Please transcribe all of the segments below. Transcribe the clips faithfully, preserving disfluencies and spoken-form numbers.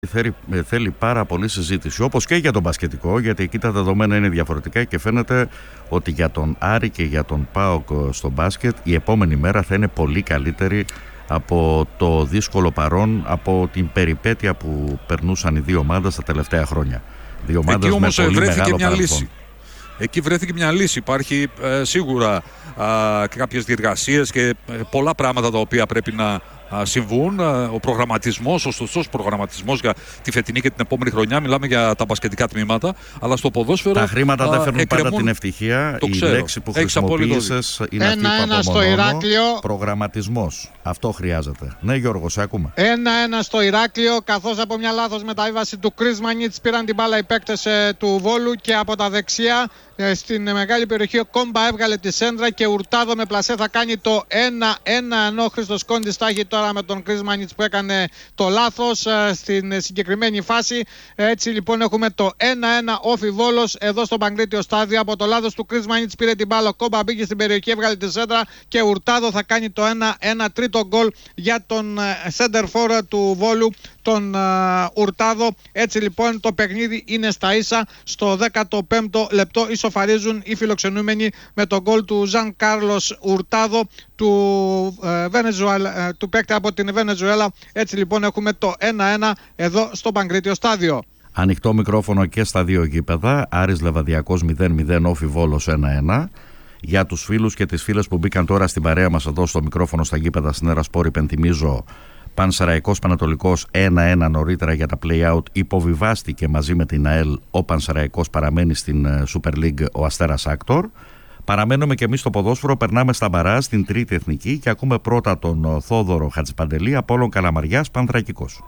Θέλει, θέλει πάρα πολύ συζήτηση, όπως και για τον μπασκετικό, γιατί εκεί τα δεδομένα είναι διαφορετικά και φαίνεται ότι για τον Άρη και για τον ΠΑΟΚ στο μπάσκετ η επόμενη μέρα θα είναι πολύ καλύτερη από το δύσκολο παρόν, από την περιπέτεια που περνούσαν οι δύο ομάδες τα τελευταία χρόνια. Δύο ομάδες εκεί όμως με πολύ βρέθηκε μεγάλο μια παρελθόν. λύση. Εκεί βρέθηκε μια λύση. Υπάρχει ε, σίγουρα ε, κάποιες διεργασίες και ε, πολλά πράγματα τα οποία πρέπει να ε, συμβούν. Ε, ο προγραμματισμός, ο σωστός προγραμματισμός για τη φετινή και την επόμενη χρονιά. Μιλάμε για τα μπασκετικά τμήματα. Αλλά στο ποδόσφαιρο. Τα χρήματα δεν φέρνουν εκκρεμούν... πάντα την ευτυχία. Το Η ξέρω. λέξη που Έχεις χρησιμοποίησες είναι ένα, αυτή ένα που στο απομονώνω. Ηράκλειο. Προγραμματισμός. Αυτό χρειάζεται. Ναι, Γιώργο, σε ακούμε. Ένα-ένα στο Ηράκλειο, καθώς από μια λάθος μεταβίβαση του Κρίσμανιτς πήραν την μπάλα οι παίκτες ε, του Βόλου και από τα δεξιά ε, στην μεγάλη περιοχή ο Κόμπα έβγαλε τη σέντρα και Ουρτάδο με πλασέ θα κάνει το ένα ένα, ενώ ο Χρήστος Κόντης τα έχει τώρα με τον Κρίσμανιτς που έκανε το λάθος ε, στην συγκεκριμένη φάση. Έτσι λοιπόν έχουμε το ένα ένα όφι Βόλος εδώ στο Παγκρίτιο στάδιο. Από το λάθος του Κρίσμανιτς πήρε την μπάλα, ο Κόμπα μπήκε στην περιοχή, έβγαλε τη σέντρα και Ουρτάδο θα κάνει το ένα ένα, τρίτο γκολ για τον center forward του Βόλου, τον uh, Ουρτάδο. Έτσι λοιπόν το παιχνίδι είναι στα ίσα. Στο δέκατο πέμπτο λεπτό ισοφαρίζουν οι φιλοξενούμενοι με τον γκολ του Ζαν Κάρλος Ουρτάδο του, uh, Βενεζουέλα, uh, του παίκτη από την Βενεζουέλα. Έτσι λοιπόν έχουμε το ένα ένα εδώ στο Παγκρίτιο στάδιο. Ανοιχτό μικρόφωνο και στα δύο γήπεδα. Άρης Λεβαδιακός μηδέν μηδέν, όφι Βόλος ένα ένα. Για τους φίλους και τις φίλες που μπήκαν τώρα στην παρέα μας εδώ στο μικρόφωνο στα γήπεδα στην Ερασπόρ, υπενθυμίζω Πανσεραϊκός Πανατολικός ένα ένα νωρίτερα για τα play-out. Υποβιβάστηκε μαζί με την ΑΕΛ. Ο Πανσεραϊκός παραμένει στην Super League, ο Αστέρας Άκτορ. Παραμένουμε και εμείς στο ποδόσφαιρο, περνάμε στα μπαράζ στην Τρίτη Εθνική και ακούμε πρώτα τον Θόδωρο Χατζηπαντελή, Απόλλων Καλαμαριάς, Πανθρακικός.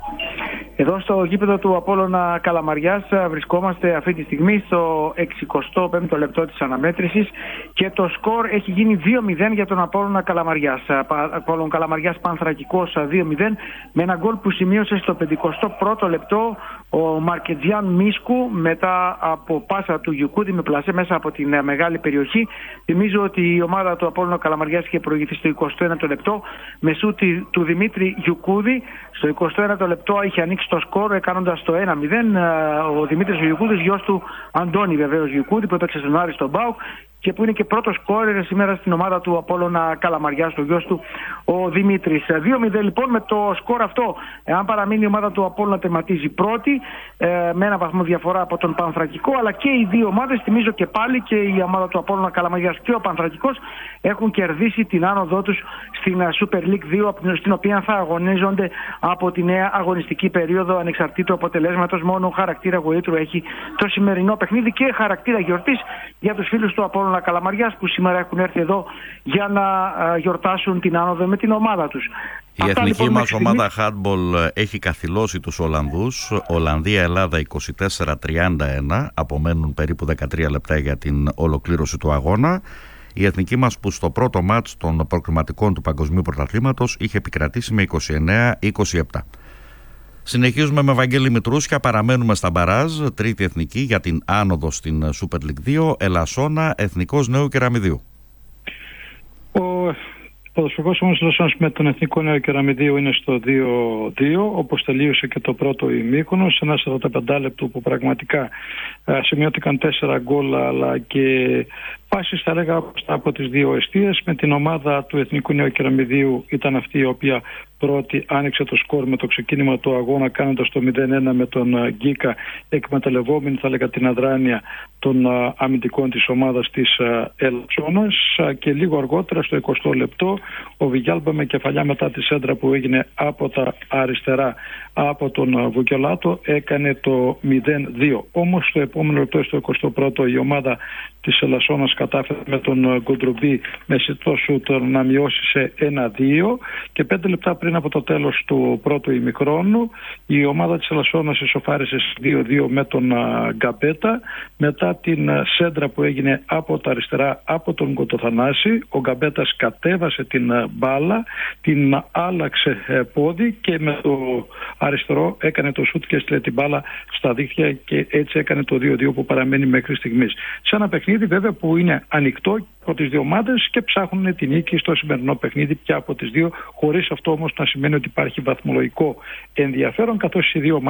Εδώ στο γήπεδο του Απόλλωνα Καλαμαριάς βρισκόμαστε αυτή τη στιγμή στο εξηκοστό πέμπτο λεπτό της αναμέτρησης και το σκορ έχει γίνει δύο μηδέν για τον Απόλλωνα Καλαμαριάς. Απόλλων Καλαμαριάς Πανθρακικός δύο μηδέν με ένα γκολ που σημείωσε στο πενηκοστό πρώτο λεπτό ο Μαρκετζιάν Μίσκου μετά από πάσα του Γιουκούδη με πλασέ μέσα από την μεγάλη περιοχή. Θυμίζω ότι η ομάδα του Απόλλωνα Καλαμαριάς είχε προηγηθεί στο εικοστό ένατο λεπτό με σούτη του Δημήτρη Γιουκούδη. Στο εικοστό ένατο λεπτό είχε ανοίξει το σκορ κάνοντας το ένα μηδέν ο Δημήτρης Γιουκούδης, γιος του Αντώνη βεβαίως Γιουκούδη που έπαιξε στον Άρη στον ΠΑΟΚ και που είναι και πρώτος σκόρερ σήμερα στην ομάδα του Απόλλωνα Καλαμαριάς, το γιος του ο Δημήτρης. δύο μηδέν λοιπόν με το σκορ αυτό, εάν παραμείνει η ομάδα του Απόλλωνα τερματίζει πρώτη ε, με ένα βαθμό διαφορά από τον Πανθρακικό, αλλά και οι δύο ομάδες, θυμίζω και πάλι και η ομάδα του Απόλλωνα Καλαμαριάς και ο Πανθρακικός έχουν κερδίσει την άνοδό τους στην Super League δύο, στην οποία θα αγωνίζονται από τη νέα αγωνιστική περίοδο ανεξαρτήτου αποτελέσματος. Μόνο χαρακτήρα γοήτρου έχει το σημερινό παιχνίδι και χαρακτήρα γιορτής για τους φίλους του Απόλλωνα Καλαμαριάς που σήμερα έχουν έρθει εδώ για να γιορτάσουν την άνοδο με την ομάδα τους. Η Αυτά, εθνική λοιπόν, μας στιγμή... ομάδα handball έχει καθυλώσει τους Ολλανδούς. Ολλανδία-Ελλάδα είκοσι τέσσερα τριάντα ένα, απομένουν περίπου δεκατρία λεπτά για την ολοκλήρωση του αγώνα. Η εθνική μας που στο πρώτο μάτς των προκριματικών του Παγκοσμίου Πρωταθλήματος είχε επικρατήσει με είκοσι εννέα είκοσι επτά. Συνεχίζουμε με Βαγγέλη Μητρούσια, παραμένουμε στα μπαράζ. Τρίτη εθνική για την άνοδο στην Super League δύο, Ελασσόνα, Εθνικός Νέου Κεραμιδίου. Ο ποδοσφαιρικός όμως Ελασσόνας με τον Εθνικό Νέο Κεραμιδίου είναι στο δύο δύο, όπως τελείωσε και το πρώτο ημίχρονο, σε ένα σαράντα πέντε λεπτό που πραγματικά ε, σημειώθηκαν τέσσερα γκολ αλλά και πάσεις θα έλεγα από τις δύο εστίες. Με την ομάδα του Εθνικού Νέου Κεραμιδίου ήταν αυτή η οποία πρώτη άνοιξε το σκορ με το ξεκίνημα του αγώνα κάνοντας το μηδέν ένα με τον Γκίκα, εκμεταλλευόμενη θα έλεγα την αδράνεια των αμυντικών της ομάδας της Ελασσόνας, και λίγο αργότερα στο εικοστό λεπτό ο Βιγιάλμπα με κεφαλιά μετά τη σέντρα που έγινε από τα αριστερά από τον Βουκελάτο έκανε το μηδέν δύο. Όμως στο επόμενο λεπτό, στο εικοστό πρώτο, η ομάδα της Ελασσόνας κατάφερε με τον Γκοντρουμπί με σιτό σούτερ να μειώσει σε ένα δύο και πέντε λεπτά πριν από το τέλος του πρώτου ημιχρόνου η ομάδα της Ελασσόνας ισοφάρισε δύο δύο με τον Γκαμπέτα μετά την σέντρα που έγινε από τα αριστερά από τον Κοτοθανάση. Ο Γκαμπέτας κατέβασε την μπάλα, την άλλαξε πόδι και με το αριστερό έκανε το σούτ και έστειλε την μπάλα στα δίχτυα και έτσι έκανε το δύο δύο που παραμένει μέχρι στιγμής. Σε ένα παιχνίδι βέβαια που είναι είναι ανοιχτό από τις δύο ομάδες και ψάχνουν την νίκη στο σημερινό παιχνίδι πια από τις δύο, χωρίς αυτό όμως να σημαίνει ότι υπάρχει βαθμολογικό ενδιαφέρον, καθώς οι δύο ομάδες